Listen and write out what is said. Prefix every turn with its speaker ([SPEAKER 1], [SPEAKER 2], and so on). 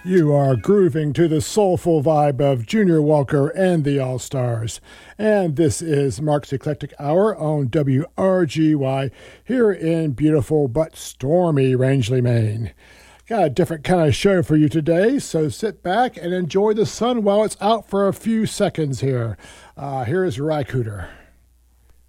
[SPEAKER 1] You are grooving to the soulful vibe of Junior Walker and the All-Stars. And this is Mark's Eclectic Hour on WRGY here in beautiful but stormy Rangeley, Maine. Got a different kind of show for you today, so sit back and enjoy the sun while it's out for a few seconds here. Here is Ry Cooder.